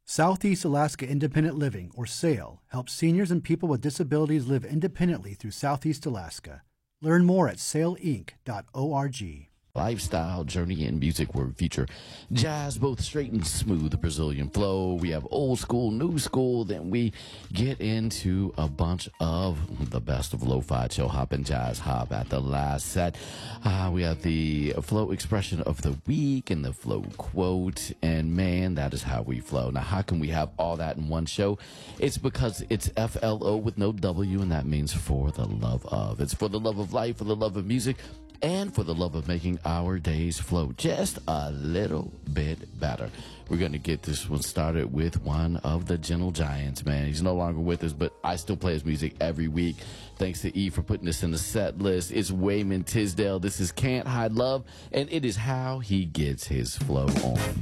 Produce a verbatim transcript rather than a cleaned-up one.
Southeast Alaska Independent Living, or SAIL, helps seniors and people with disabilities live independently through Southeast Alaska. Learn more at sail inc dot org. Lifestyle, journey, and music word feature jazz, both straight and smooth, the Brazilian flow. We have old school, new school. Then we get into a bunch of the best of lo-fi, chill hop, and jazz hop at the last set. Uh, we have the flow expression of the week and the flow quote. And man, that is how we flow. Now, how can we have all that in one show? It's because it's F L O with no W, and that means for the love of. It's for the love of life, for the love of music, and for the love of making our days flow just a little bit better. We're going to get this one started with one of the Gentle Giants, man. He's no longer with us, but I still play his music every week. Thanks to E for putting this in the set list. It's Wayman Tisdale. This is Can't Hide Love, and it is how he gets his flow on.